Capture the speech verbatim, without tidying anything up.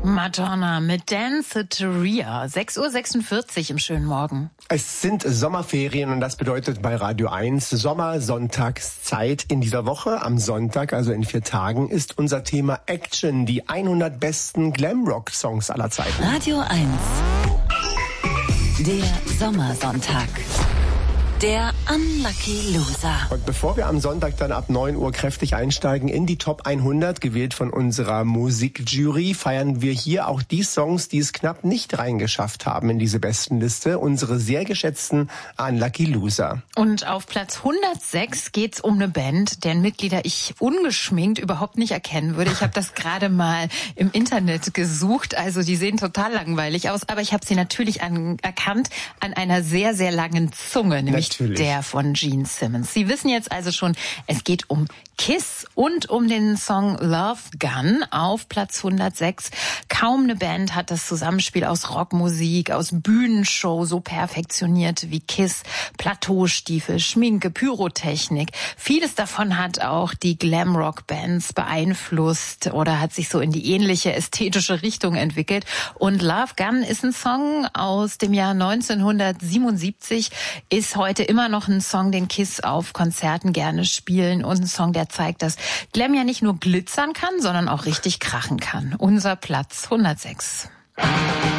Madonna mit Danceteria. sechs Uhr sechsundvierzig im schönen Morgen. Es sind Sommerferien und das bedeutet bei Radio eins Sommersonntagszeit. In dieser Woche, am Sonntag, also in vier Tagen, ist unser Thema Action, die hundert besten Glamrock-Songs aller Zeiten. Radio eins, der Sommersonntag. Der Unlucky Loser. Und bevor wir am Sonntag dann ab neun Uhr kräftig einsteigen in die Top hundert, gewählt von unserer Musikjury, feiern wir hier auch die Songs, die es knapp nicht reingeschafft haben in diese Bestenliste, unsere sehr geschätzten Unlucky Loser. Und auf Platz hundertsechs geht's um eine Band, deren Mitglieder ich ungeschminkt überhaupt nicht erkennen würde. Ich habe das gerade mal im Internet gesucht, also die sehen total langweilig aus, aber ich habe sie natürlich an, erkannt an einer sehr, sehr langen Zunge, nämlich Natürlich. Der von Gene Simmons. Sie wissen jetzt also schon, es geht um Kiss und um den Song Love Gun auf Platz hundertsechs. Kaum eine Band hat das Zusammenspiel aus Rockmusik, aus Bühnenshow so perfektioniert wie Kiss. Plateaustiefel, Schminke, Pyrotechnik. Vieles davon hat auch die Glamrock-Bands beeinflusst oder hat sich so in die ähnliche ästhetische Richtung entwickelt. Und Love Gun ist ein Song aus dem Jahr neunzehnhundertsiebenundsiebzig, ist heute immer noch ein Song, den Kiss auf Konzerten gerne spielen und ein Song, der zeigt, dass Glam ja nicht nur glitzern kann, sondern auch richtig krachen kann. Unser Platz hundertsechs.